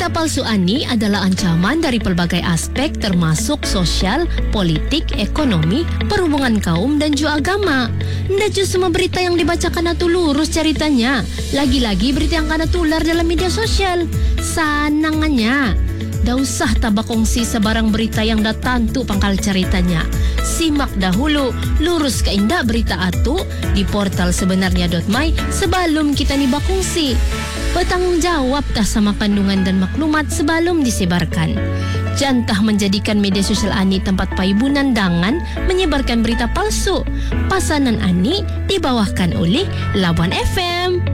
Berita palsu ani adalah ancaman dari pelbagai aspek termasuk sosial, politik, ekonomi, perhubungan kaum dan juga agama. Ndak semua berita yang dibacakan itu lurus ceritanya. Lagi-lagi berita yang kena tular dalam media sosial. Sanangannya, dah usah tabak kongsi sebarang berita yang dah tentu pangkal ceritanya. Simak dahulu, lurus ke indah berita atu di portal sebenarnya.my sebelum kita nih bakongsi. Bertanggung jawab dah sama kandungan dan maklumat sebelum disebarkan. Jantah menjadikan media sosial ani tempat paibunan dangan menyebarkan berita palsu. Pasanan ani dibawahkan oleh Labuan FM.